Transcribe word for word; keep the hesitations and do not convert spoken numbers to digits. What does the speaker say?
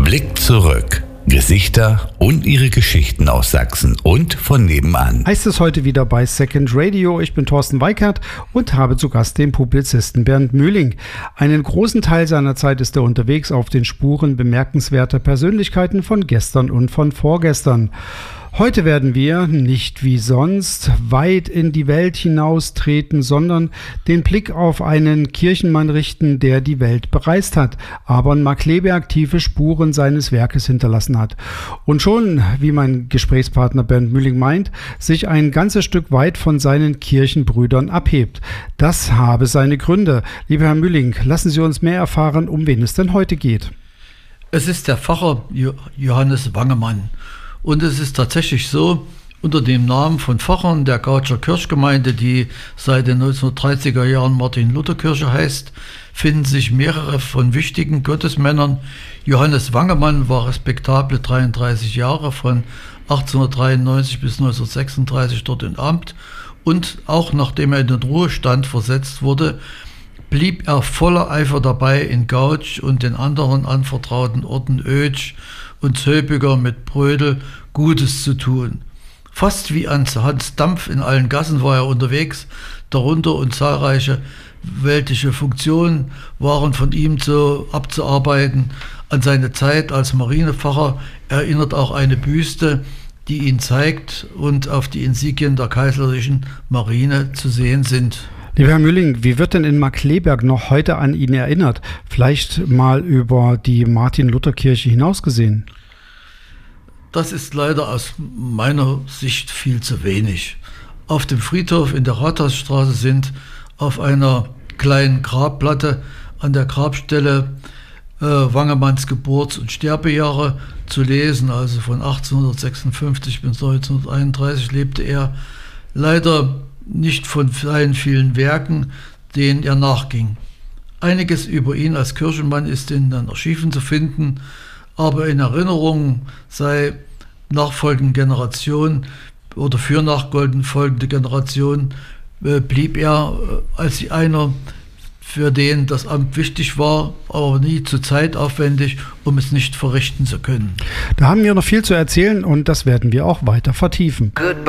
Blick zurück. Gesichter und ihre Geschichten aus Sachsen und von nebenan. Heißt es heute wieder bei Second Radio. Ich bin Thorsten Weikert und habe zu Gast den Publizisten Bernd Mühling. Einen großen Teil seiner Zeit ist er unterwegs auf den Spuren bemerkenswerter Persönlichkeiten von gestern und von vorgestern. Heute werden wir, nicht wie sonst, weit in die Welt hinaustreten, sondern den Blick auf einen Kirchenmann richten, der die Welt bereist hat, aber in Markkleeberg tiefe Spuren seines Werkes hinterlassen hat. Und schon, wie mein Gesprächspartner Bernd Mühling meint, sich ein ganzes Stück weit von seinen Kirchenbrüdern abhebt. Das habe seine Gründe. Lieber Herr Mühling, lassen Sie uns mehr erfahren, um wen es denn heute geht. Es ist der Pfarrer Johannes Wangemann. Und es ist tatsächlich so, unter dem Namen von Pfarrern der Gautscher Kirchgemeinde, die seit den neunzehnhundertdreißiger Jahren Martin-Luther-Kirche heißt, finden sich mehrere von wichtigen Gottesmännern. Johannes Wangemann war respektable dreiunddreißig Jahre, von achtzehnhundertdreiundneunzig bis neunzehnhundertsechsunddreißig dort im Amt. Und auch nachdem er in den Ruhestand versetzt wurde, blieb er voller Eifer dabei, in Gautsch und den anderen anvertrauten Orten Oetsch und Zöbiger mit Brödel Gutes zu tun. Fast wie an Hans Dampf in allen Gassen war er unterwegs, darunter und zahlreiche weltliche Funktionen waren von ihm zu abzuarbeiten. An seine Zeit als Marinepfarrer erinnert auch eine Büste, die ihn zeigt und auf die Insignien der kaiserlichen Marine zu sehen sind. Lieber Herr Mühling, wie wird denn in Markkleeberg noch heute an ihn erinnert? Vielleicht mal über die Martin-Luther-Kirche hinaus gesehen? Das ist leider aus meiner Sicht viel zu wenig. Auf dem Friedhof in der Rathausstraße sind auf einer kleinen Grabplatte an der Grabstelle äh, Wangemanns Geburts- und Sterbejahre zu lesen. Also von achtzehnhundertsechsundfünfzig bis neunzehnhunderteinunddreißig lebte er. Leider nicht von seinen vielen Werken, denen er nachging. Einiges über ihn als Kirchenmann ist in den Archiven zu finden, aber in Erinnerung sei nachfolgenden Generationen oder für nachfolgende Generationen äh, blieb er äh, als einer, für den das Amt wichtig war, aber nie zu zeitaufwendig, um es nicht verrichten zu können. Da haben wir noch viel zu erzählen und das werden wir auch weiter vertiefen. Goodbye.